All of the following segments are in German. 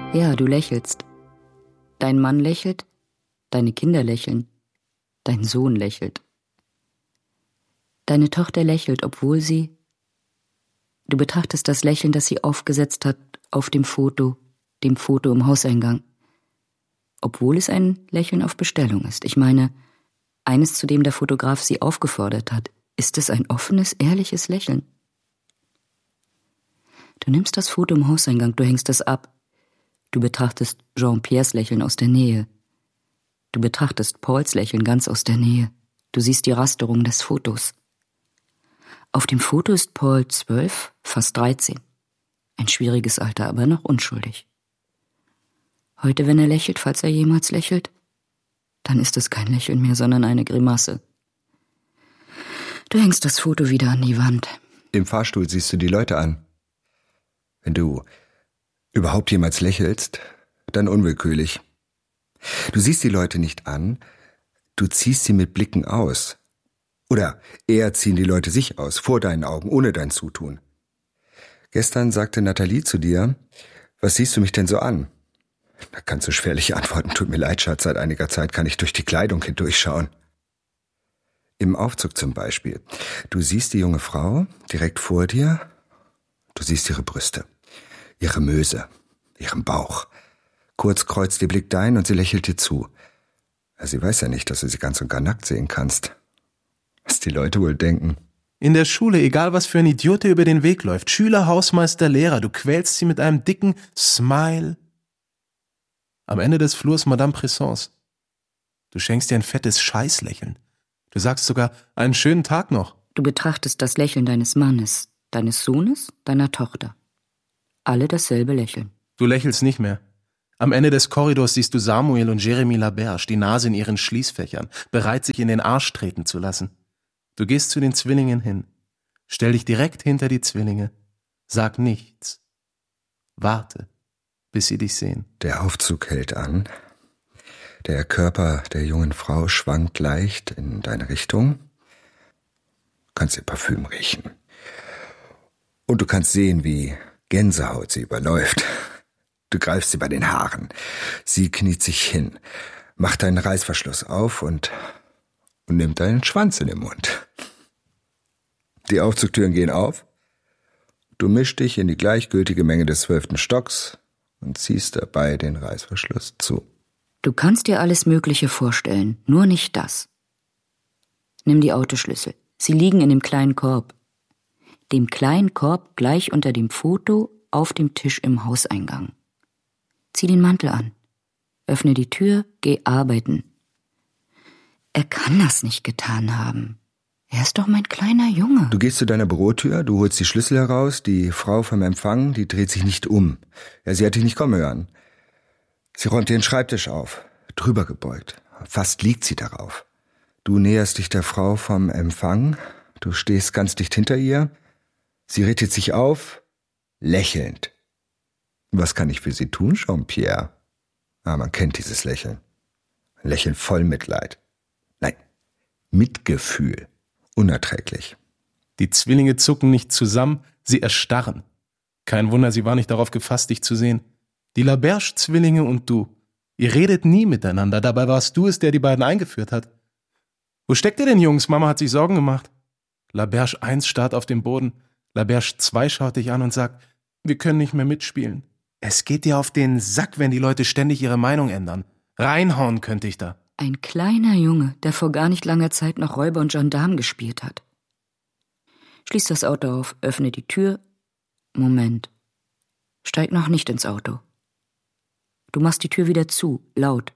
Ja, du lächelst. Dein Mann lächelt, deine Kinder lächeln, dein Sohn lächelt. Deine Tochter lächelt, obwohl sie... Du betrachtest das Lächeln, das sie aufgesetzt hat auf dem Foto im Hauseingang. Obwohl es ein Lächeln auf Bestellung ist. Ich meine, eines, zu dem der Fotograf sie aufgefordert hat. Ist es ein offenes, ehrliches Lächeln? Du nimmst das Foto im Hauseingang, du hängst es ab. Du betrachtest Jean-Pierres Lächeln aus der Nähe. Du betrachtest Pauls Lächeln ganz aus der Nähe. Du siehst die Rasterung des Fotos. Auf dem Foto ist Paul 12, fast 13. Ein schwieriges Alter, aber noch unschuldig. Heute, wenn er lächelt, falls er jemals lächelt, dann ist es kein Lächeln mehr, sondern eine Grimasse. Du hängst das Foto wieder an die Wand. Im Fahrstuhl siehst du die Leute an. Wenn du überhaupt jemals lächelst, dann unwillkürlich. Du siehst die Leute nicht an, du ziehst sie mit Blicken aus. Oder eher ziehen die Leute sich aus, vor deinen Augen, ohne dein Zutun. Gestern sagte Nathalie zu dir, was siehst du mich denn so an? Da kannst du schwerlich antworten, tut mir leid, Schatz, seit einiger Zeit kann ich durch die Kleidung hindurchschauen. Im Aufzug zum Beispiel. Du siehst die junge Frau direkt vor dir, du siehst ihre Brüste, ihre Möse, ihren Bauch. Kurz kreuzt ihr Blick dein und sie lächelt dir zu. Sie weiß ja nicht, dass du sie ganz und gar nackt sehen kannst. Was die Leute wohl denken. In der Schule, egal was für ein Idiot dir über den Weg läuft, Schüler, Hausmeister, Lehrer, du quälst sie mit einem dicken Smile. Am Ende des Flurs Madame Pressens. Du schenkst dir ein fettes Scheißlächeln. Du sagst sogar, einen schönen Tag noch. Du betrachtest das Lächeln deines Mannes, deines Sohnes, deiner Tochter. Alle dasselbe Lächeln. Du lächelst nicht mehr. Am Ende des Korridors siehst du Samuel und Jeremy Laberge, die Nase in ihren Schließfächern, bereit, sich in den Arsch treten zu lassen. Du gehst zu den Zwillingen hin. Stell dich direkt hinter die Zwillinge. Sag nichts. Warte, bis sie dich sehen. Der Aufzug hält an. Der Körper der jungen Frau schwankt leicht in deine Richtung. Du kannst ihr Parfüm riechen. Und du kannst sehen, wie Gänsehaut sie überläuft. Du greifst sie bei den Haaren. Sie kniet sich hin, macht deinen Reißverschluss auf und nimmt deinen Schwanz in den Mund. Die Aufzugtüren gehen auf. Du mischst dich in die gleichgültige Menge des 12. Stocks und ziehst dabei den Reißverschluss zu. Du kannst dir alles Mögliche vorstellen, nur nicht das. Nimm die Autoschlüssel. Sie liegen in dem kleinen Korb. Dem kleinen Korb gleich unter dem Foto auf dem Tisch im Hauseingang. Zieh den Mantel an. Öffne die Tür, geh arbeiten. Er kann das nicht getan haben. Er ist doch mein kleiner Junge. Du gehst zu deiner Bürotür, du holst die Schlüssel heraus, die Frau vom Empfang, die dreht sich nicht um. Ja, sie hat dich nicht kommen hören. Sie räumt den Schreibtisch auf, drüber gebeugt. Fast liegt sie darauf. Du näherst dich der Frau vom Empfang, du stehst ganz dicht hinter ihr. Sie richtet sich auf, lächelnd. Was kann ich für Sie tun, Jean-Pierre? Man kennt dieses Lächeln. Ein Lächeln voll Mitleid. Nein, Mitgefühl. Unerträglich. Die Zwillinge zucken nicht zusammen, sie erstarren. Kein Wunder, sie war nicht darauf gefasst, dich zu sehen. Die Laberge-Zwillinge und du. Ihr redet nie miteinander, dabei warst du es, der die beiden eingeführt hat. Wo steckt ihr denn, Jungs? Mama hat sich Sorgen gemacht. Laberge 1 starrt auf den Boden. Laberge 2 schaut dich an und sagt, wir können nicht mehr mitspielen. Es geht dir auf den Sack, wenn die Leute ständig ihre Meinung ändern. Reinhauen könnte ich da. Ein kleiner Junge, der vor gar nicht langer Zeit noch Räuber und Gendarm gespielt hat. Schließ das Auto auf, öffne die Tür. Moment. Steig noch nicht ins Auto. Du machst die Tür wieder zu, laut.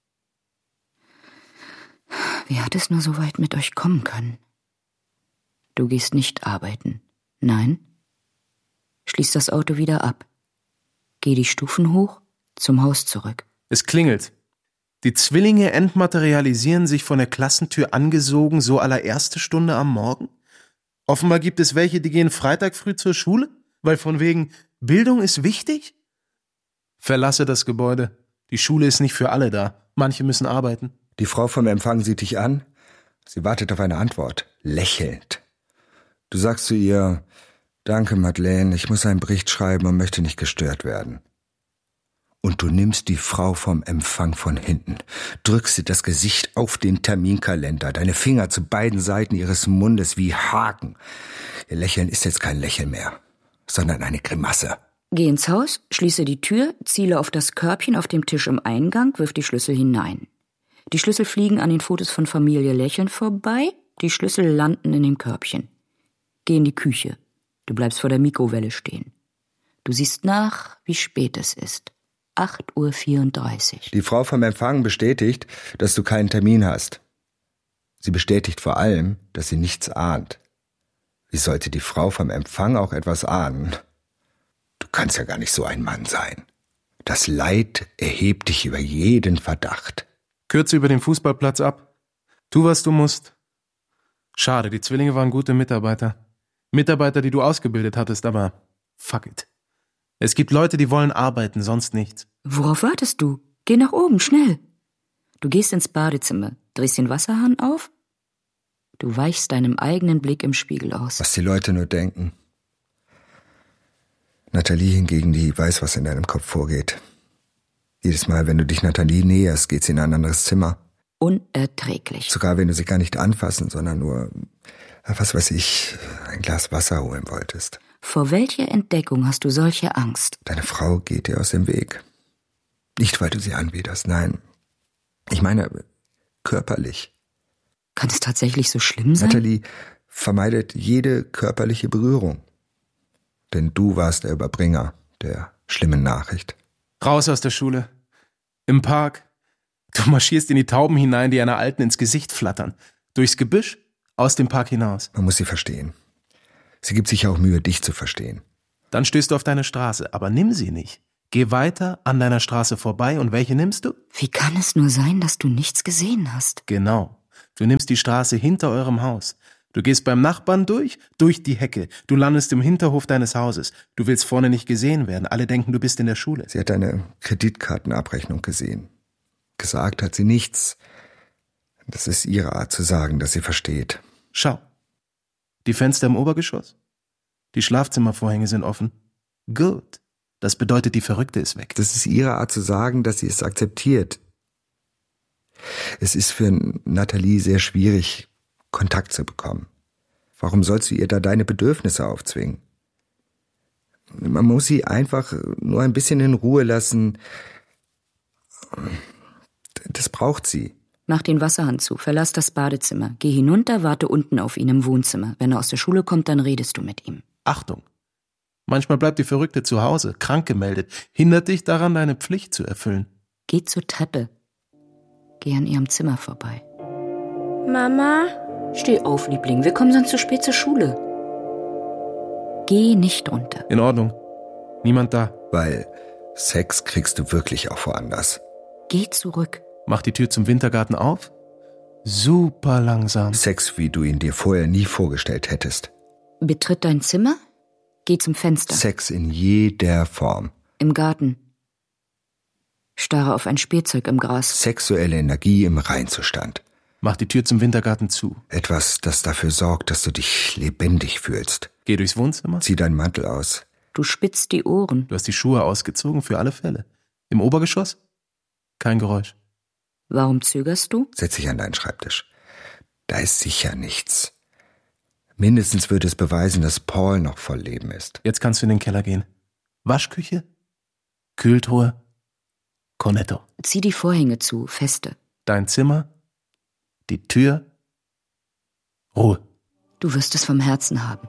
Wie hat es nur so weit mit euch kommen können? Du gehst nicht arbeiten. Nein. Schließ das Auto wieder ab. Geh die Stufen hoch, zum Haus zurück. Es klingelt. Die Zwillinge entmaterialisieren sich von der Klassentür angesogen, so à la erste Stunde am Morgen. Offenbar gibt es welche, die gehen Freitag früh zur Schule, weil von wegen Bildung ist wichtig. Verlasse das Gebäude. Die Schule ist nicht für alle da. Manche müssen arbeiten. Die Frau vom Empfang sieht dich an. Sie wartet auf eine Antwort, lächelnd. Du sagst zu ihr, danke, Madeleine, ich muss einen Bericht schreiben und möchte nicht gestört werden. und du nimmst die Frau vom Empfang von hinten, drückst sie das Gesicht auf den Terminkalender, deine Finger zu beiden Seiten ihres Mundes wie Haken. Ihr Lächeln ist jetzt kein Lächeln mehr, sondern eine Grimasse. Geh ins Haus, schließe die Tür, ziele auf das Körbchen auf dem Tisch im Eingang, wirf die Schlüssel hinein. Die Schlüssel fliegen an den Fotos von Familie Lächeln vorbei, die Schlüssel landen in dem Körbchen. Geh in die Küche. Du bleibst vor der Mikrowelle stehen. Du siehst nach, wie spät es ist. 8:34 Uhr. Die Frau vom Empfang bestätigt, dass du keinen Termin hast. Sie bestätigt vor allem, dass sie nichts ahnt. Wie sollte die Frau vom Empfang auch etwas ahnen? Du kannst ja gar nicht so ein Mann sein. Das Leid erhebt dich über jeden Verdacht. Kürze über den Fußballplatz ab. Tu, was du musst. Schade, die Zwillinge waren gute Mitarbeiter. Mitarbeiter, die du ausgebildet hattest, aber fuck it. Es gibt Leute, die wollen arbeiten, sonst nichts. Worauf wartest du? Geh nach oben, schnell. Du gehst ins Badezimmer, drehst den Wasserhahn auf. Du weichst deinem eigenen Blick im Spiegel aus. Was die Leute nur denken. Nathalie hingegen, die weiß, was in deinem Kopf vorgeht. Jedes Mal, wenn du dich Nathalie näherst, geht sie in ein anderes Zimmer. Unerträglich. Sogar wenn du sie gar nicht anfassen, sondern nur, was weiß ich, ein Glas Wasser holen wolltest. Vor welcher Entdeckung hast du solche Angst? Deine Frau geht dir aus dem Weg. Nicht, weil du sie anwiderst, nein. Ich meine, körperlich. Kann es tatsächlich so schlimm sein? Nathalie vermeidet jede körperliche Berührung. Denn du warst der Überbringer der schlimmen Nachricht. Raus aus der Schule. Im Park. Du marschierst in die Tauben hinein, die einer Alten ins Gesicht flattern. Durchs Gebüsch, aus dem Park hinaus. Man muss sie verstehen. Sie gibt sich auch Mühe, dich zu verstehen. Dann stößt du auf deine Straße, aber nimm sie nicht. Geh weiter an deiner Straße vorbei und welche nimmst du? Wie kann es nur sein, dass du nichts gesehen hast? Genau. Du nimmst die Straße hinter eurem Haus. Du gehst beim Nachbarn durch die Hecke. Du landest im Hinterhof deines Hauses. Du willst vorne nicht gesehen werden. Alle denken, du bist in der Schule. Sie hat deine Kreditkartenabrechnung gesehen. Gesagt hat sie nichts. Das ist ihre Art zu sagen, dass sie versteht. Schau. Die Fenster im Obergeschoss? Die Schlafzimmervorhänge sind offen. Gut. Das bedeutet, die Verrückte ist weg. Das ist ihre Art zu sagen, dass sie es akzeptiert. Es ist für Nathalie sehr schwierig, Kontakt zu bekommen. Warum sollst du ihr da deine Bedürfnisse aufzwingen? Man muss sie einfach nur ein bisschen in Ruhe lassen. Das braucht sie. Mach den Wasserhahn zu, verlass das Badezimmer. Geh hinunter, warte unten auf ihn im Wohnzimmer. Wenn er aus der Schule kommt, dann redest du mit ihm. Achtung! Manchmal bleibt die Verrückte zu Hause, krank gemeldet, hindert dich daran, deine Pflicht zu erfüllen. Geh zur Treppe. Geh an ihrem Zimmer vorbei. Mama? Steh auf, Liebling, wir kommen sonst zu spät zur Schule. Geh nicht runter. In Ordnung. Niemand da. Weil Sex kriegst du wirklich auch woanders. Geh zurück. Mach die Tür zum Wintergarten auf. Super langsam. Sex, wie du ihn dir vorher nie vorgestellt hättest. Betritt dein Zimmer. Geh zum Fenster. Sex in jeder Form. Im Garten. Starre auf ein Spielzeug im Gras. Sexuelle Energie im Reinzustand. Mach die Tür zum Wintergarten zu. Etwas, das dafür sorgt, dass du dich lebendig fühlst. Geh durchs Wohnzimmer. Zieh deinen Mantel aus. Du spitzt die Ohren. Du hast die Schuhe ausgezogen für alle Fälle. Im Obergeschoss? Kein Geräusch. Warum zögerst du? Setz dich an deinen Schreibtisch. Da ist sicher nichts. Mindestens würde es beweisen, dass Paul noch voll Leben ist. Jetzt kannst du in den Keller gehen. Waschküche? Kühltruhe? Cornetto. Zieh die Vorhänge zu, feste. Dein Zimmer? Die Tür? Ruhe. Du wirst es vom Herzen haben.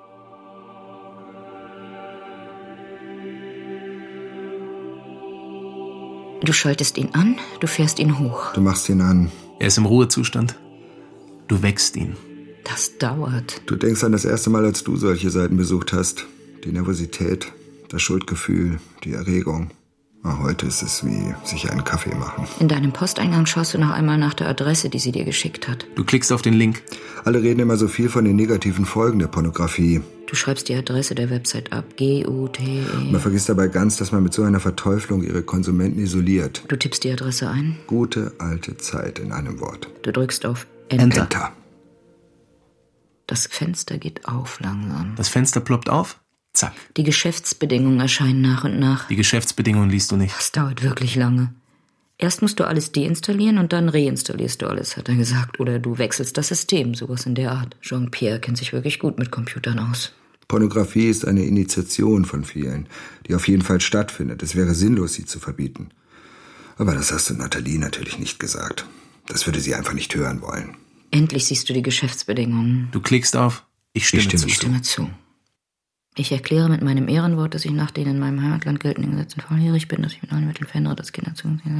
Du schaltest ihn an, du fährst ihn hoch. Du machst ihn an. Er ist im Ruhezustand. Du wächst ihn. Das dauert. Du denkst an das erste Mal, als du solche Seiten besucht hast. Die Nervosität, das Schuldgefühl, die Erregung. Heute ist es wie sich einen Kaffee machen. In deinem Posteingang schaust du noch einmal nach der Adresse, die sie dir geschickt hat. Du klickst auf den Link. Alle reden immer so viel von den negativen Folgen der Pornografie. Du schreibst die Adresse der Website ab. G-U-T-E. Man vergisst dabei ganz, dass man mit so einer Verteuflung ihre Konsumenten isoliert. Du tippst die Adresse ein. Gute alte Zeit in einem Wort. Du drückst auf Enter. Enter. Das Fenster geht auf langsam. Das Fenster ploppt auf. Zack. Die Geschäftsbedingungen erscheinen nach und nach. Die Geschäftsbedingungen liest du nicht. Das dauert wirklich lange. Erst musst du alles deinstallieren und dann reinstallierst du alles, hat er gesagt. Oder du wechselst das System, sowas in der Art. Jean-Pierre kennt sich wirklich gut mit Computern aus. Pornografie ist eine Initiation von vielen, die auf jeden Fall stattfindet. Es wäre sinnlos, sie zu verbieten. Aber das hast du Nathalie natürlich nicht gesagt. Das würde sie einfach nicht hören wollen. Endlich siehst du die Geschäftsbedingungen. Du klickst auf Ich stimme zu. Ich erkläre mit meinem Ehrenwort, dass ich nach den in meinem Heimatland geltenden Gesetzen volljährig bin, dass ich mit allen Mitteln verhindere, dass Kinder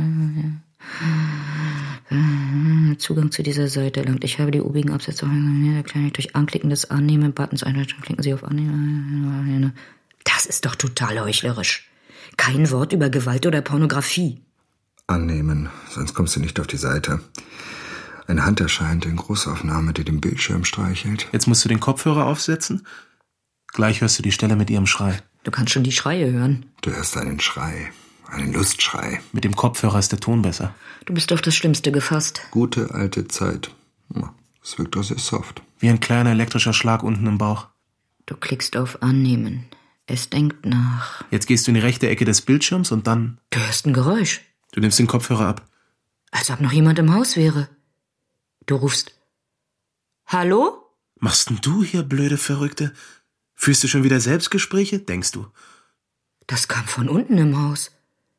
Zugang zu dieser Seite erlangt. Ich habe die obigen Absätze erklärt durch Anklicken des Annehmen-Buttons einschalten. Klicken Sie auf Annehmen. Das ist doch total heuchlerisch. Kein Wort über Gewalt oder Pornografie. Annehmen, sonst kommst du nicht auf die Seite. Eine Hand erscheint in Großaufnahme, die den Bildschirm streichelt. Jetzt musst du den Kopfhörer aufsetzen. Gleich hörst du die Stelle mit ihrem Schrei. Du kannst schon die Schreie hören. Du hörst einen Schrei, einen Lustschrei. Mit dem Kopfhörer ist der Ton besser. Du bist auf das Schlimmste gefasst. Gute alte Zeit. Es wirkt doch sehr soft. Wie ein kleiner elektrischer Schlag unten im Bauch. Du klickst auf Annehmen. Es denkt nach. Jetzt gehst du in die rechte Ecke des Bildschirms und dann... Du hörst ein Geräusch. Du nimmst den Kopfhörer ab. Als ob noch jemand im Haus wäre. Du rufst: Hallo? Machst denn du hier, blöde Verrückte? Führst du schon wieder Selbstgespräche, denkst du? Das kam von unten im Haus.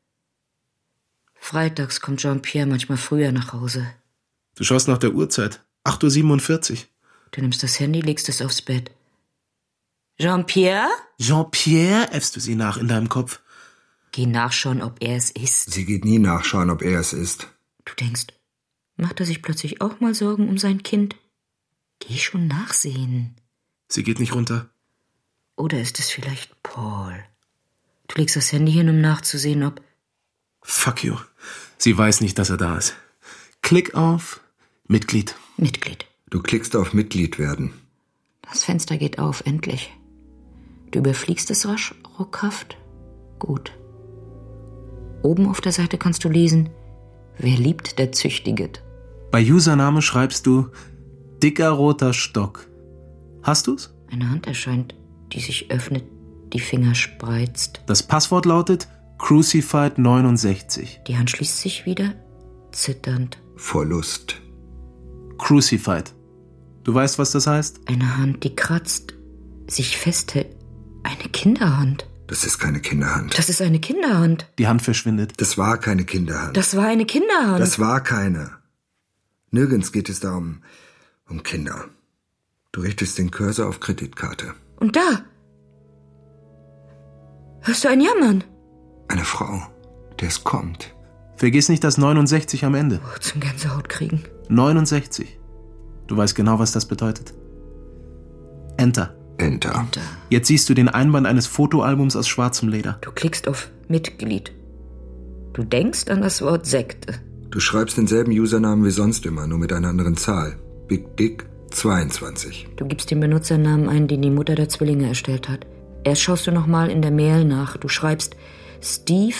Freitags kommt Jean-Pierre manchmal früher nach Hause. Du schaust nach der Uhrzeit. 8:47 Uhr. Du nimmst das Handy, legst es aufs Bett. Jean-Pierre? Jean-Pierre, äffst du sie nach in deinem Kopf. Geh nachschauen, ob er es ist. Sie geht nie nachschauen, ob er es ist. Du denkst, macht er sich plötzlich auch mal Sorgen um sein Kind? Geh schon nachsehen. Sie geht nicht runter. Oder ist es vielleicht Paul? Du legst das Handy hin, um nachzusehen, ob... Fuck you. Sie weiß nicht, dass er da ist. Klick auf Mitglied. Mitglied. Du klickst auf Mitglied werden. Das Fenster geht auf, endlich. Du überfliegst es rasch, ruckhaft. Gut. Oben auf der Seite kannst du lesen: Wer liebt, der züchtiget. Bei Username schreibst du dicker roter Stock. Hast du's? Eine Hand erscheint, die sich öffnet, die Finger spreizt. Das Passwort lautet Crucified69. Die Hand schließt sich wieder, zitternd. Vor Lust. Crucified. Du weißt, was das heißt? Eine Hand, die kratzt, sich festhält. Eine Kinderhand. Das ist keine Kinderhand. Das ist eine Kinderhand. Die Hand verschwindet. Das war keine Kinderhand. Das war eine Kinderhand. Das war keine. Nirgends geht es da um Kinder. Du richtest den Cursor auf Kreditkarte. Und da hörst du ein Jammern. Eine Frau, der es kommt. Vergiss nicht das 69 am Ende. Oh, zum Gänsehaut kriegen. 69. Du weißt genau, was das bedeutet. Enter. Enter. Jetzt siehst du den Einband eines Fotoalbums aus schwarzem Leder. Du klickst auf Mitglied. Du denkst an das Wort Sekte. Du schreibst denselben Usernamen wie sonst immer, nur mit einer anderen Zahl. Big Dick 22. Du gibst den Benutzernamen ein, den die Mutter der Zwillinge erstellt hat. Erst schaust du nochmal in der Mail nach. Du schreibst Steve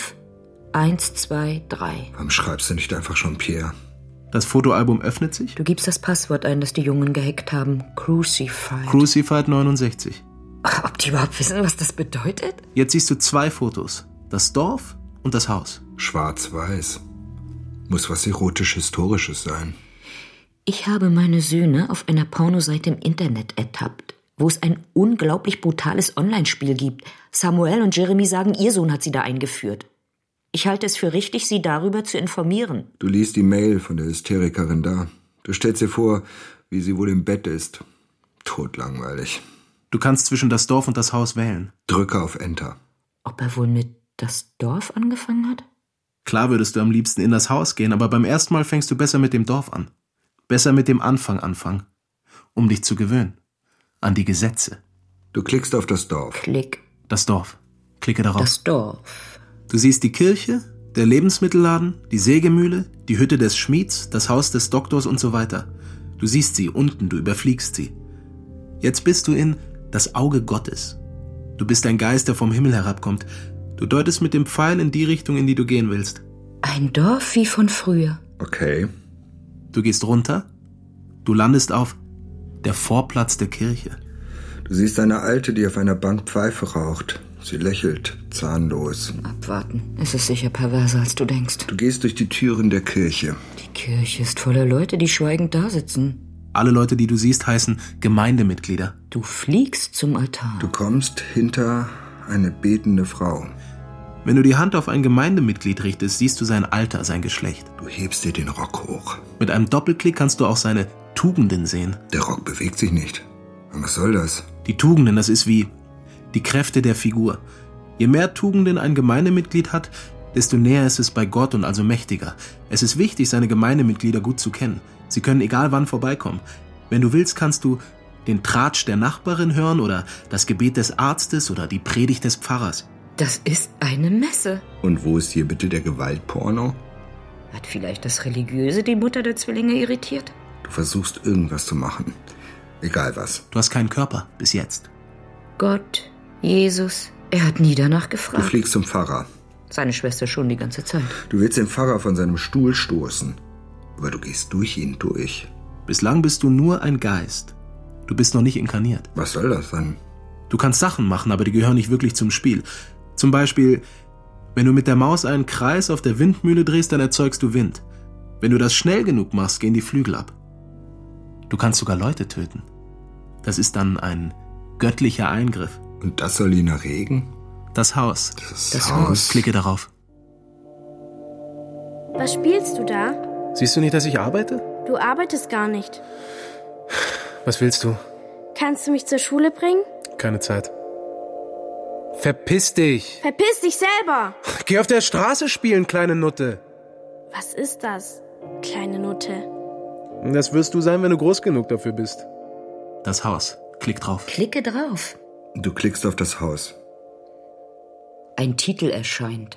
123. Warum schreibst du nicht einfach Jean-Pierre? Das Fotoalbum öffnet sich. Du gibst das Passwort ein, das die Jungen gehackt haben. Crucified. Crucified 69. Ob die überhaupt wissen, was das bedeutet? Jetzt siehst du 2 Fotos. Das Dorf und das Haus. Schwarz-weiß. Muss was Erotisch-Historisches sein. Ich habe meine Söhne auf einer Pornoseite im Internet ertappt, wo es ein unglaublich brutales Online-Spiel gibt. Samuel und Jeremy sagen, ihr Sohn hat sie da eingeführt. Ich halte es für richtig, sie darüber zu informieren. Du liest die Mail von der Hysterikerin da. Du stellst dir vor, wie sie wohl im Bett ist. Totlangweilig. Du kannst zwischen das Dorf und das Haus wählen. Drücke auf Enter. Ob er wohl mit das Dorf angefangen hat? Klar würdest du am liebsten in das Haus gehen, aber beim ersten Mal fängst du besser mit dem Dorf an. Besser mit dem Anfang anfangen. Um dich zu gewöhnen. An die Gesetze. Du klickst auf das Dorf. Klick. Das Dorf. Klicke darauf. Das Dorf. Du siehst die Kirche, der Lebensmittelladen, die Sägemühle, die Hütte des Schmieds, das Haus des Doktors und so weiter. Du siehst sie unten, du überfliegst sie. Jetzt bist du in das Auge Gottes. Du bist ein Geist, der vom Himmel herabkommt. Du deutest mit dem Pfeil in die Richtung, in die du gehen willst. Ein Dorf wie von früher. Okay. Du gehst runter. Du landest auf der Vorplatz der Kirche. Du siehst eine Alte, die auf einer Bank Pfeife raucht. Sie lächelt, zahnlos. Abwarten. Es ist sicher perverser, als du denkst. Du gehst durch die Türen der Kirche. Die Kirche ist voller Leute, die schweigend da sitzen. Alle Leute, die du siehst, heißen Gemeindemitglieder. Du fliegst zum Altar. Du kommst hinter eine betende Frau. Wenn du die Hand auf ein Gemeindemitglied richtest, siehst du sein Alter, sein Geschlecht. Du hebst dir den Rock hoch. Mit einem Doppelklick kannst du auch seine Tugenden sehen. Der Rock bewegt sich nicht. Und was soll das? Die Tugenden, das ist wie die Kräfte der Figur. Je mehr Tugenden ein Gemeindemitglied hat, desto näher ist es bei Gott und also mächtiger. Es ist wichtig, seine Gemeindemitglieder gut zu kennen. Sie können egal wann vorbeikommen. Wenn du willst, kannst du den Tratsch der Nachbarin hören oder das Gebet des Arztes oder die Predigt des Pfarrers. Das ist eine Messe. Und wo ist hier bitte der Gewaltporno? Hat vielleicht das Religiöse die Mutter der Zwillinge irritiert? Du versuchst irgendwas zu machen. Egal was. Du hast keinen Körper, bis jetzt. Gott, Jesus, er hat nie danach Du gefragt. fliegst zum Pfarrer. Seine Schwester schon die ganze Zeit. Du willst den Pfarrer von seinem Stuhl stoßen. Aber du gehst durch ihn durch. Bislang bist du nur ein Geist. Du bist noch nicht inkarniert. Was soll das dann? Du kannst Sachen machen, aber die gehören nicht wirklich zum Spiel. Zum Beispiel, wenn du mit der Maus einen Kreis auf der Windmühle drehst, dann erzeugst du Wind. Wenn du das schnell genug machst, gehen die Flügel ab. Du kannst sogar Leute töten. Das ist dann ein göttlicher Eingriff. Und das soll ihn erregen? Das Haus. Das Haus. Klicke darauf. Was spielst du da? Siehst du nicht, dass ich arbeite? Du arbeitest gar nicht. Was willst du? Kannst du mich zur Schule bringen? Keine Zeit. Verpiss dich! Verpiss dich selber! Geh auf der Straße spielen, kleine Nutte! Was ist das, kleine Nutte? Das wirst du sein, wenn du groß genug dafür bist. Das Haus. Klick drauf. Klicke drauf. Du klickst auf das Haus. Ein Titel erscheint.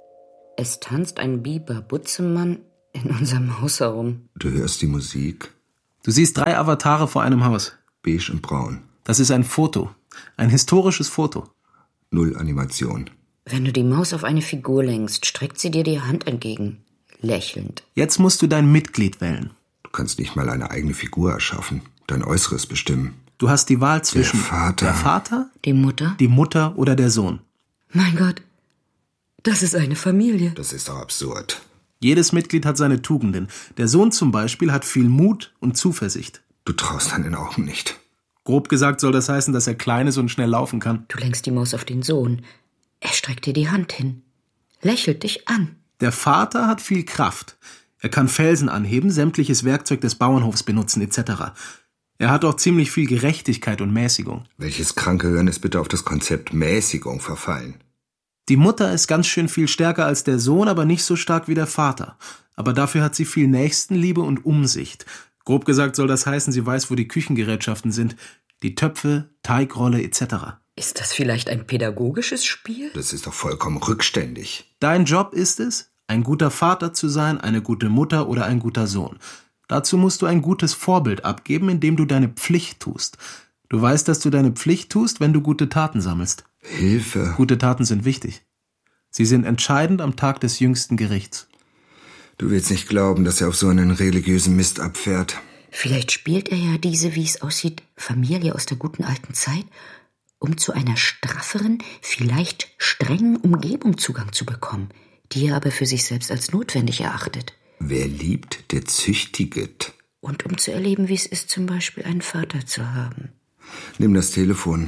Es tanzt ein Biber Butzemann in unserem Haus herum. Du hörst die Musik. Du siehst 3 Avatare vor einem Haus. Beige und braun. Das ist ein Foto. Ein historisches Foto. 0 Animation. Wenn du die Maus auf eine Figur lenkst, streckt sie dir die Hand entgegen. Lächelnd. Jetzt musst du dein Mitglied wählen. Du kannst nicht mal eine eigene Figur erschaffen. Dein Äußeres bestimmen. Du hast die Wahl zwischen Vater. der Vater, Die Mutter? die Mutter oder der Sohn. Mein Gott, das ist eine Familie. Das ist doch absurd. Jedes Mitglied hat seine Tugenden. Der Sohn zum Beispiel hat viel Mut und Zuversicht. Du traust deinen Augen nicht. Grob gesagt soll das heißen, dass er klein ist und schnell laufen kann. Du lenkst die Maus auf den Sohn. Er streckt dir die Hand hin. Lächelt dich an. Der Vater hat viel Kraft. Er kann Felsen anheben, sämtliches Werkzeug des Bauernhofs benutzen etc. Er hat auch ziemlich viel Gerechtigkeit und Mäßigung. Welches kranke Hirn ist bitte auf das Konzept Mäßigung verfallen? Die Mutter ist ganz schön viel stärker als der Sohn, aber nicht so stark wie der Vater. Aber dafür hat sie viel Nächstenliebe und Umsicht. Grob gesagt soll das heißen, sie weiß, wo die Küchengerätschaften sind. Die Töpfe, Teigrolle etc. Ist das vielleicht ein pädagogisches Spiel? Das ist doch vollkommen rückständig. Dein Job ist es, ein guter Vater zu sein, eine gute Mutter oder ein guter Sohn. Dazu musst du ein gutes Vorbild abgeben, indem du deine Pflicht tust. Du weißt, dass du deine Pflicht tust, wenn du gute Taten sammelst. Hilfe. Gute Taten sind wichtig. Sie sind entscheidend am Tag des jüngsten Gerichts. Du willst nicht glauben, dass er auf so einen religiösen Mist abfährt. Vielleicht spielt er ja diese, wie es aussieht, Familie aus der guten alten Zeit, um zu einer strafferen, vielleicht strengen Umgebung Zugang zu bekommen, die er aber für sich selbst als notwendig erachtet. Wer liebt, der züchtiget. Und um zu erleben, wie es ist, zum Beispiel einen Vater zu haben. Nimm das Telefon.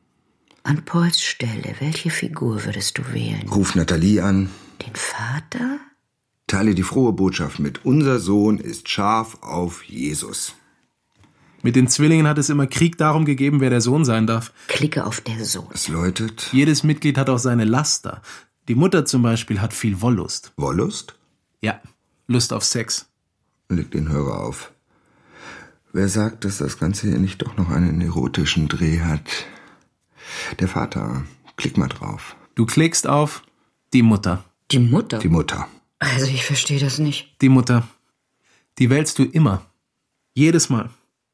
An Pauls Stelle, welche Figur würdest du wählen? Ruf Nathalie an. Den Vater? Teile die frohe Botschaft mit. Unser Sohn ist scharf auf Jesus. Mit den Zwillingen hat es immer Krieg darum gegeben, wer der Sohn sein darf. Klicke auf der Sohn. Es läutet. Jedes Mitglied hat auch seine Laster. Die Mutter zum Beispiel hat viel Wollust. Wollust? Ja, Lust auf Sex. Leg den Hörer auf. Wer sagt, dass das Ganze hier nicht doch noch einen erotischen Dreh hat? Der Vater. Klick mal drauf. Du klickst auf die Mutter. Die Mutter? Die Mutter. Also ich verstehe das nicht. Die Mutter. Die wählst du immer. Jedes Mal.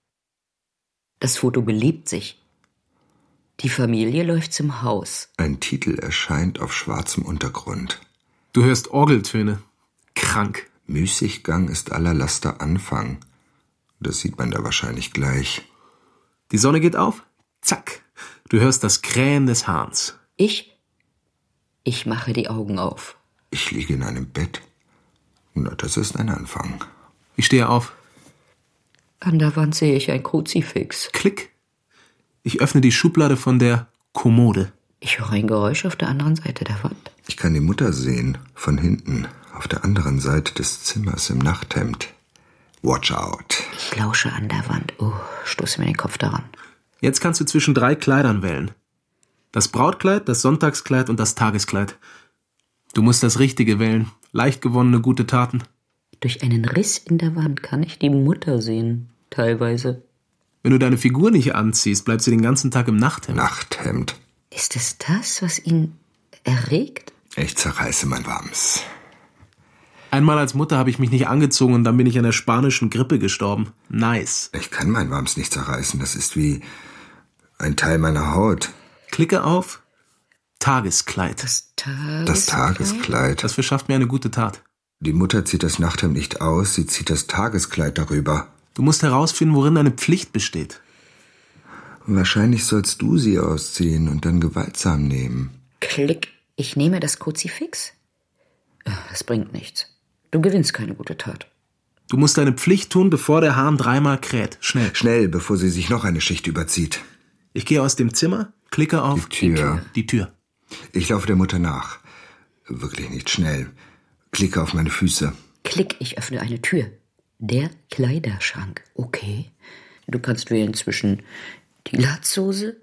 Das Foto belebt sich. Die Familie läuft zum Haus. Ein Titel erscheint auf schwarzem Untergrund. Du hörst Orgeltöne. Krank. Müßiggang ist aller Laster Anfang. Das sieht man da wahrscheinlich gleich. Die Sonne geht auf. Zack. Du hörst das Krähen des Hahns. Ich mache die Augen auf. Ich liege in einem Bett. Na, das ist ein Anfang. Ich stehe auf. An der Wand sehe ich ein Kruzifix. Klick. Ich öffne die Schublade von der Kommode. Ich höre ein Geräusch auf der anderen Seite der Wand. Ich kann die Mutter sehen, von hinten, auf der anderen Seite des Zimmers im Nachthemd. Watch out. Ich lausche an der Wand. Stoße mir den Kopf daran. Jetzt kannst du zwischen 3 Kleidern wählen. Das Brautkleid, das Sonntagskleid und das Tageskleid. Du musst das Richtige wählen. Leicht gewonnene gute Taten. Durch einen Riss in der Wand kann ich die Mutter sehen. Teilweise. Wenn du deine Figur nicht anziehst, bleibst du den ganzen Tag im Nachthemd. Nachthemd. Ist es das, was ihn erregt? Ich zerreiße mein Wams. Einmal als Mutter habe ich mich nicht angezogen und dann bin ich an der spanischen Grippe gestorben. Nice. Ich kann mein Wams nicht zerreißen. Das ist wie ein Teil meiner Haut. Klicke auf Tageskleid. Das Tageskleid. Das verschafft mir eine gute Tat. Die Mutter zieht das Nachthemd nicht aus, sie zieht das Tageskleid darüber. Du musst herausfinden, worin deine Pflicht besteht. Wahrscheinlich sollst du sie ausziehen und dann gewaltsam nehmen. Klick. Ich nehme das Kruzifix? Das bringt nichts. Du gewinnst keine gute Tat. Du musst deine Pflicht tun, bevor der Hahn 3-mal kräht. Schnell. Schnell, bevor sie sich noch eine Schicht überzieht. Ich gehe aus dem Zimmer, klicke auf die Tür. Ich laufe der Mutter nach. Wirklich nicht schnell. Klicke auf meine Füße. Klick, ich öffne eine Tür. Der Kleiderschrank. Okay. Du kannst wählen zwischen die Latzhose,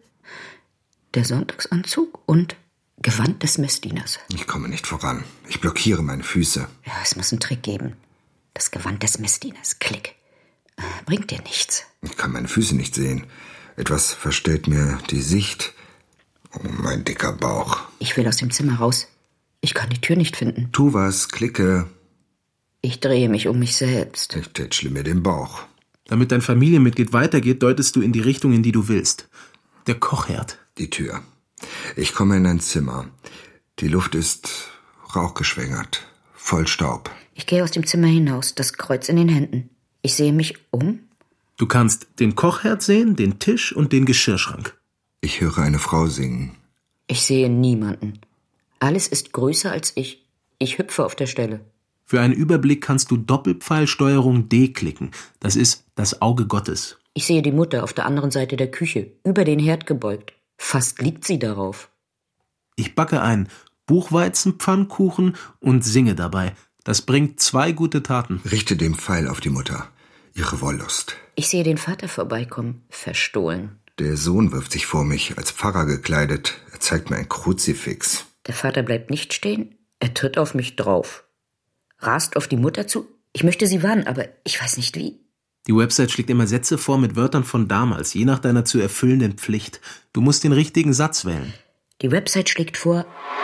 der Sonntagsanzug und Gewand des Messdieners. Ich komme nicht voran. Ich blockiere meine Füße. Ja, es muss einen Trick geben. Das Gewand des Messdieners. Klick. Bringt dir nichts. Ich kann meine Füße nicht sehen. Etwas verstellt mir die Sicht. Oh, mein dicker Bauch. Ich will aus dem Zimmer raus. Ich kann die Tür nicht finden. Tu was, klicke. Ich drehe mich um mich selbst. Ich tätschle mir den Bauch. Damit dein Familienmitglied weitergeht, deutest du in die Richtung, in die du willst. Der Kochherd. Die Tür. Ich komme in ein Zimmer. Die Luft ist rauchgeschwängert, voll Staub. Ich gehe aus dem Zimmer hinaus, das Kreuz in den Händen. Ich sehe mich um. Du kannst den Kochherd sehen, den Tisch und den Geschirrschrank. Ich höre eine Frau singen. Ich sehe niemanden. Alles ist größer als ich. Ich hüpfe auf der Stelle. Für einen Überblick kannst du Doppelpfeilsteuerung D klicken. Das ist das Auge Gottes. Ich sehe die Mutter auf der anderen Seite der Küche, über den Herd gebeugt. Fast liegt sie darauf. Ich backe einen Buchweizenpfannkuchen und singe dabei. Das bringt 2 gute Taten. Richte den Pfeil auf die Mutter. Ihre Wollust. Ich sehe den Vater vorbeikommen, verstohlen. Der Sohn wirft sich vor mich, als Pfarrer gekleidet. Er zeigt mir ein Kruzifix. Der Vater bleibt nicht stehen. Er tritt auf mich drauf. Rast auf die Mutter zu. Ich möchte sie warnen, aber ich weiß nicht wie. Die Website schlägt immer Sätze vor mit Wörtern von damals, je nach deiner zu erfüllenden Pflicht. Du musst den richtigen Satz wählen. Die Website schlägt vor: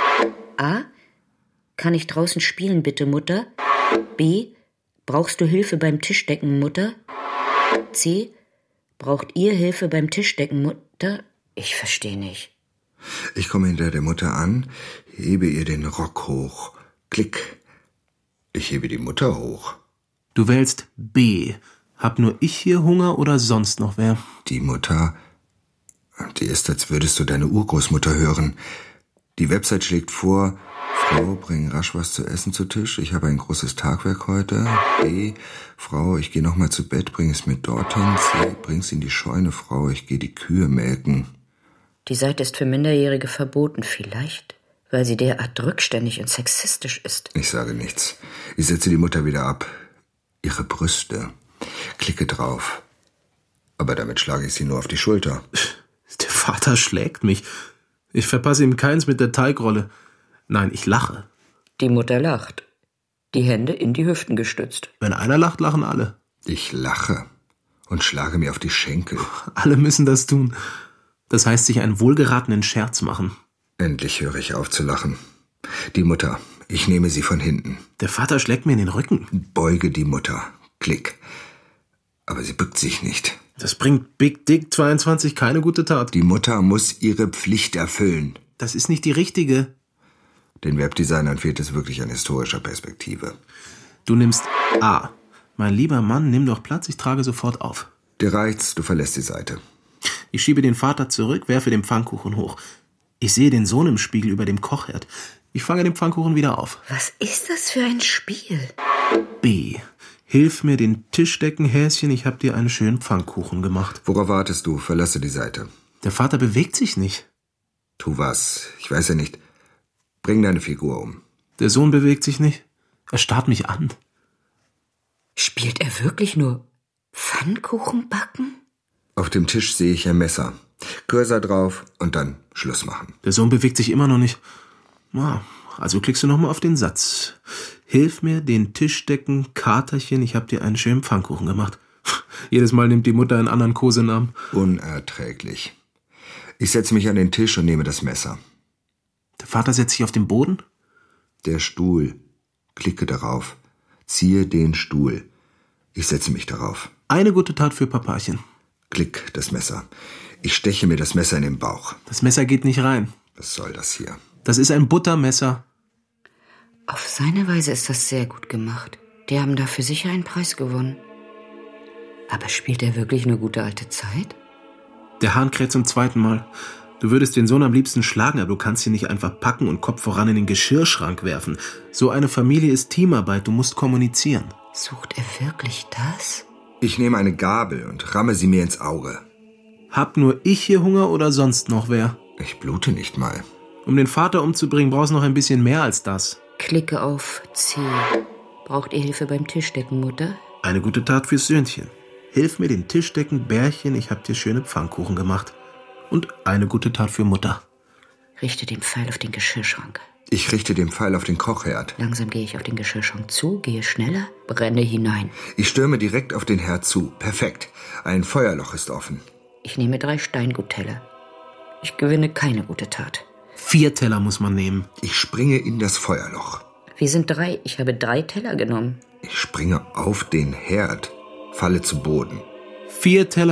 A. Kann ich draußen spielen, bitte, Mutter? B. Brauchst du Hilfe beim Tischdecken, Mutter? C. Braucht ihr Hilfe beim Tischdecken, Mutter? Ich verstehe nicht. Ich komme hinter der Mutter an, hebe ihr den Rock hoch. Klick. Ich hebe die Mutter hoch. Du wählst B. Hab nur ich hier Hunger oder sonst noch wer? Die Mutter, die ist, als würdest du deine Urgroßmutter hören. Die Website schlägt vor: Frau, bring rasch was zu essen zu Tisch. Ich habe ein großes Tagwerk heute. B. Frau, ich gehe noch mal zu Bett, bring es mir dorthin. C. Bring's in die Scheune, Frau, ich gehe die Kühe melken. Die Seite ist für Minderjährige verboten, vielleicht, weil sie derart rückständig und sexistisch ist. Ich sage nichts. Ich setze die Mutter wieder ab. Ihre Brüste. Klicke drauf. Aber damit schlage ich sie nur auf die Schulter. Der Vater schlägt mich. Ich verpasse ihm keins mit der Teigrolle. Nein, ich lache. Die Mutter lacht. Die Hände in die Hüften gestützt. Wenn einer lacht, lachen alle. Ich lache und schlage mir auf die Schenkel. Alle müssen das tun. Das heißt, sich einen wohlgeratenen Scherz machen. Endlich höre ich auf zu lachen. Die Mutter. Ich nehme sie von hinten. Der Vater schlägt mir in den Rücken. Beuge die Mutter. Klick. Aber sie bückt sich nicht. Das bringt Big Dick 22 keine gute Tat. Die Mutter muss ihre Pflicht erfüllen. Das ist nicht die richtige. Den Webdesignern fehlt es wirklich an historischer Perspektive. Du nimmst A. Mein lieber Mann, nimm doch Platz, ich trage sofort auf. Dir reicht's, du verlässt die Seite. Ich schiebe den Vater zurück, werfe den Pfannkuchen hoch. Ich sehe den Sohn im Spiegel über dem Kochherd. Ich fange den Pfannkuchen wieder auf. Was ist das für ein Spiel? B. Hilf mir den Tisch decken, Häschen, ich hab dir einen schönen Pfannkuchen gemacht. Worauf wartest du? Verlasse die Seite. Der Vater bewegt sich nicht. Tu was. Ich weiß ja nicht. Bring deine Figur um. Der Sohn bewegt sich nicht. Er starrt mich an. Spielt er wirklich nur Pfannkuchen backen? Auf dem Tisch sehe ich ein Messer. Cursor drauf und dann Schluss machen. Der Sohn bewegt sich immer noch nicht. Also klickst du nochmal auf den Satz. Hilf mir den Tisch decken, Katerchen, ich hab dir einen schönen Pfannkuchen gemacht. Jedes Mal nimmt die Mutter einen anderen Kosenamen. Unerträglich. Ich setze mich an den Tisch und nehme das Messer. Der Vater setzt sich auf den Boden. Der Stuhl. Klicke darauf. Ziehe den Stuhl. Ich setze mich darauf. Eine gute Tat für Papachen. Klick, das Messer. Ich steche mir das Messer in den Bauch. Das Messer geht nicht rein. Was soll das hier? Das ist ein Buttermesser. Auf seine Weise ist das sehr gut gemacht. Die haben dafür sicher einen Preis gewonnen. Aber spielt er wirklich eine gute alte Zeit? Der Hahn kräht zum zweiten Mal. Du würdest den Sohn am liebsten schlagen, aber du kannst ihn nicht einfach packen und Kopf voran in den Geschirrschrank werfen. So eine Familie ist Teamarbeit, du musst kommunizieren. Sucht er wirklich das? Ich nehme eine Gabel und ramme sie mir ins Auge. Hab nur ich hier Hunger oder sonst noch wer? Ich blute nicht mal. Um den Vater umzubringen, brauchst du noch ein bisschen mehr als das. Klicke auf C. Braucht ihr Hilfe beim Tischdecken, Mutter? Eine gute Tat fürs Söhnchen. Hilf mir den Tisch decken, Bärchen, ich hab dir schöne Pfannkuchen gemacht. Und eine gute Tat für Mutter. Richte den Pfeil auf den Geschirrschrank. Ich richte den Pfeil auf den Kochherd. Langsam gehe ich auf den Geschirrschrank zu, gehe schneller, brenne hinein. Ich stürme direkt auf den Herd zu. Perfekt. Ein Feuerloch ist offen. Ich nehme 3 Steingutteller. Ich gewinne keine gute Tat. 4 Teller muss man nehmen. Ich springe in das Feuerloch. Wir sind 3. Ich habe 3 Teller genommen. Ich springe auf den Herd, falle zu Boden. 4 Teller